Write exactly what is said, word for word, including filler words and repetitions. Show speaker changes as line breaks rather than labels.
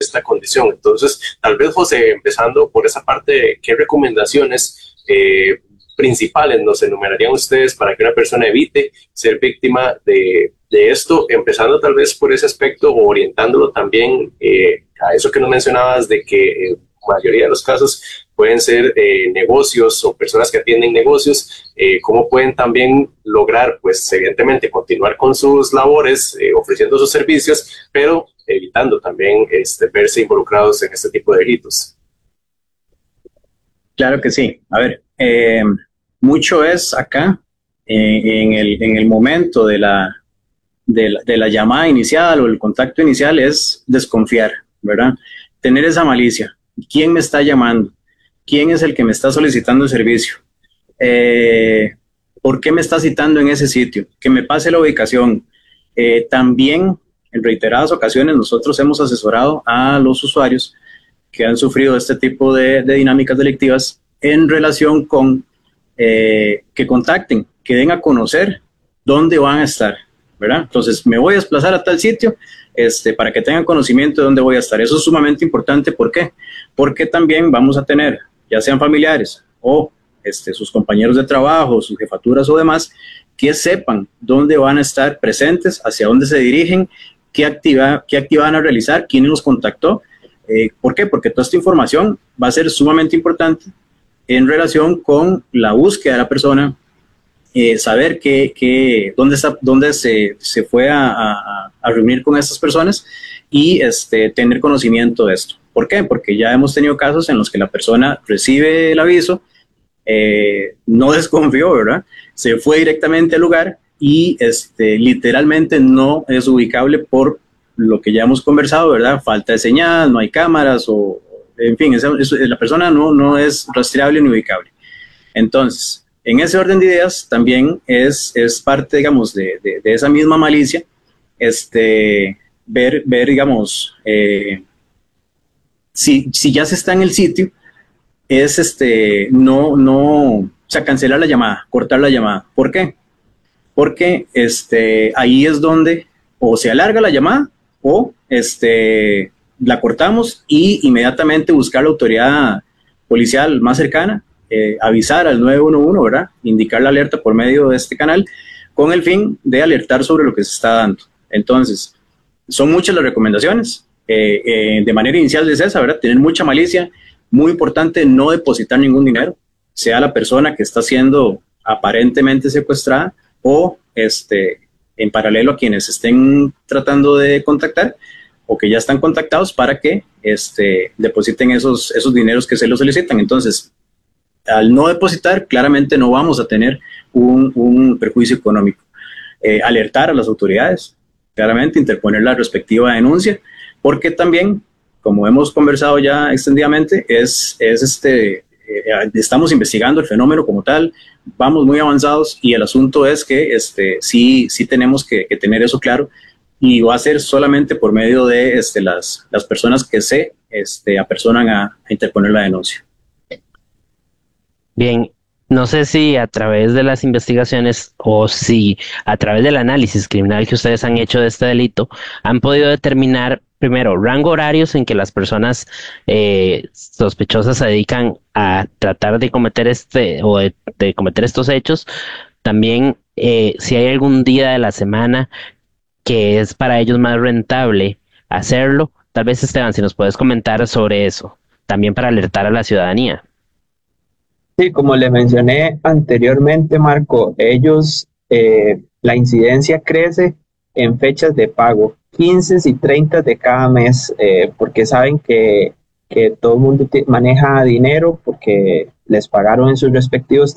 esta condición. Entonces, tal vez, José, empezando por esa parte, ¿qué recomendaciones eh, principales nos enumerarían ustedes para que una persona evite ser víctima de, de esto, empezando tal vez por ese aspecto o orientándolo también eh, a eso que nos mencionabas de que en la mayoría de los casos pueden ser eh, negocios o personas que atienden negocios, eh, cómo pueden también lograr, pues evidentemente, continuar con sus labores, eh, ofreciendo sus servicios, pero evitando también este, verse involucrados en este tipo de delitos?
Claro que sí. A ver, eh, mucho es acá, eh, en, el, en el momento de la, de, la, de la llamada inicial o el contacto inicial, es desconfiar, ¿verdad? Tener esa malicia. ¿Quién me está llamando? ¿Quién es el que me está solicitando el servicio? Eh, ¿Por qué me está citando en ese sitio? Que me pase la ubicación. Eh, también, en reiteradas ocasiones, nosotros hemos asesorado a los usuarios que han sufrido este tipo de, de dinámicas delictivas en relación con eh, que contacten, que den a conocer dónde van a estar, ¿verdad? Entonces, me voy a desplazar a tal sitio este, para que tengan conocimiento de dónde voy a estar. Eso es sumamente importante. ¿Por qué? Porque también vamos a tener, ya sean familiares o este, sus compañeros de trabajo, sus jefaturas o demás, que sepan dónde van a estar presentes, hacia dónde se dirigen, qué actividad, qué actividad van a realizar, quién los contactó. Eh, ¿Por qué? Porque toda esta información va a ser sumamente importante en relación con la búsqueda de la persona, eh, saber que, que, dónde, está, dónde se, se fue a, a, a reunir con estas personas y este, tener conocimiento de esto. ¿Por qué? Porque ya hemos tenido casos en los que la persona recibe el aviso, eh, no desconfió, ¿verdad? Se fue directamente al lugar y este, literalmente no es ubicable por lo que ya hemos conversado, ¿verdad? Falta de señal, no hay cámaras, o en fin, esa, esa, la persona no, no es rastreable ni ubicable. Entonces, en ese orden de ideas, también es, es parte, digamos, de, de, de esa misma malicia, este, ver, ver digamos, eh, si, si ya se está en el sitio, es este, no, no, o sea, cancelar la llamada, cortar la llamada. ¿Por qué? Porque este, ahí es donde o se alarga la llamada, o este, la cortamos y inmediatamente buscar la autoridad policial más cercana, eh, avisar al nueve uno uno, ¿verdad? Indicar la alerta por medio de este canal con el fin de alertar sobre lo que se está dando. Entonces, son muchas las recomendaciones. Eh, eh, de manera inicial es esa, ¿verdad? Tener mucha malicia, muy importante no depositar ningún dinero, sea la persona que está siendo aparentemente secuestrada o este, en paralelo a quienes estén tratando de contactar o que ya están contactados para que este, depositen esos, esos dineros que se los solicitan. Entonces, al no depositar, claramente no vamos a tener un, un perjuicio económico. Eh, alertar a las autoridades, claramente interponer la respectiva denuncia, porque también, como hemos conversado ya extendidamente, es, es este, eh, estamos investigando el fenómeno como tal, vamos muy avanzados y el asunto es que este, sí, sí tenemos que, que tener eso claro, y va a ser solamente por medio de este, las, las personas que se este, apersonan a, a interponer la denuncia.
Bien, no sé si a través de las investigaciones o si a través del análisis criminal que ustedes han hecho de este delito han podido determinar, primero, rango horarios en que las personas eh, sospechosas se dedican a tratar de cometer este o de, de cometer estos hechos. También, eh, si hay algún día de la semana que es para ellos más rentable hacerlo. Tal vez, Esteban, si nos puedes comentar sobre eso, también para alertar a la ciudadanía.
Sí, como le mencioné anteriormente, Marco, ellos, eh, la incidencia crece en fechas de pago, quince y treinta de cada mes, eh, porque saben que, que todo el mundo maneja dinero porque les pagaron en sus respectivos